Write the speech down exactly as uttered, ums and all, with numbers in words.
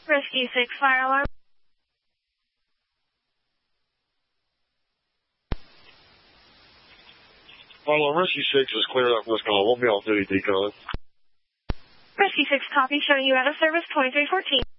Rescue six, fire alarm. Follow Rescue six is cleared up. What's going on? Won't be off duty, decon. Rescue six, copy, showing you out of service twenty-three fourteen.